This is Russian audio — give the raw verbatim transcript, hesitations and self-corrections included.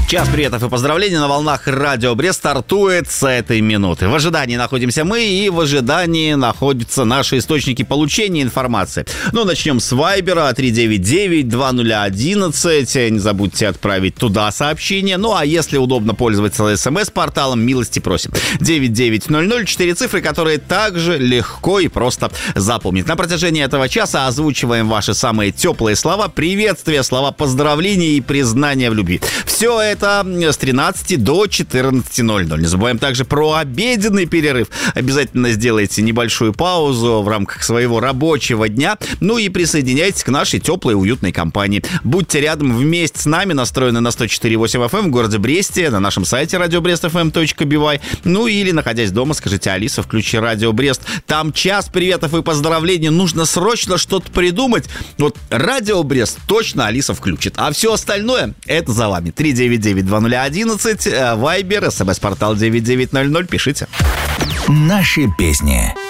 Час приветов и поздравлений на волнах Радио Брест стартует с этой минуты. В ожидании находимся мы, и в ожидании находятся наши источники получения информации. Ну, начнем с Вайбера три девять девять два ноль один один. Не забудьте отправить туда сообщение. Ну, а если удобно пользоваться СМС-порталом, милости просим. девять девять ноль ноль, четыре цифры, которые также легко и просто запомнить. На протяжении этого часа озвучиваем ваши самые теплые слова, приветствия, слова поздравления и признания в любви. Все это с тринадцати до четырнадцати ноль ноль. Не забываем также про обеденный перерыв. Обязательно сделайте небольшую паузу в рамках своего рабочего дня. Ну и присоединяйтесь к нашей теплой и уютной компании. Будьте рядом вместе с нами, настроены на сто четыре и восемь эф эм в городе Бресте, на нашем сайте радио брест эф эм точка би вай. Ну или, находясь дома, скажите: Алиса, включи Радио Брест. Там час приветов и поздравлений. Нужно срочно что-то придумать. Вот Радио Брест точно Алиса включит. А все остальное — это за вами. три девять девять два ноль один один, Вайбер, СМС-портал девять девять ноль ноль. Пишите. Наши песни.